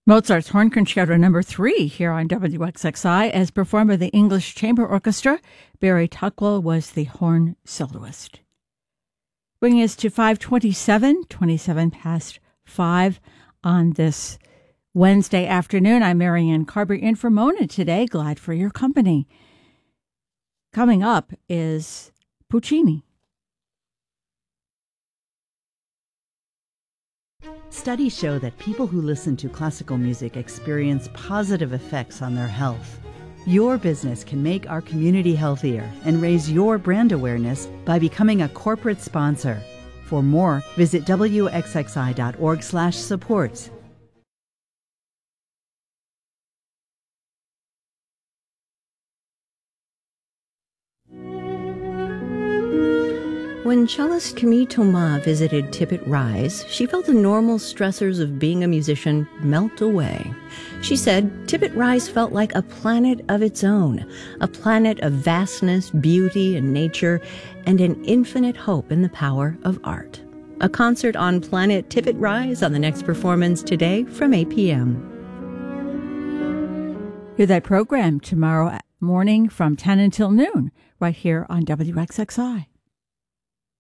Mozart's Horn Concerto No. 3 here on WXXI as performed by the English Chamber Orchestra. Barry Tuckwell was the horn soloist. Bringing us to 5:27 past 5 on this Wednesday afternoon. I'm Marianne Carber in for Mona today. Glad for your company. Coming up is Puccini. Studies show that people who listen to classical music experience positive effects on their health. Your business can make our community healthier and raise your brand awareness by becoming a corporate sponsor. For more, visit wxxi.org/support. When cellist Camille Thomas visited Tippett Rise, she felt the normal stressors of being a musician melt away. She said Tippett Rise felt like a planet of its own, a planet of vastness, beauty, and nature, and an infinite hope in the power of art. A concert on Planet Tippett Rise on the next performance today from 8 p.m. Hear that program tomorrow morning from 10 until noon, right here on WXXI.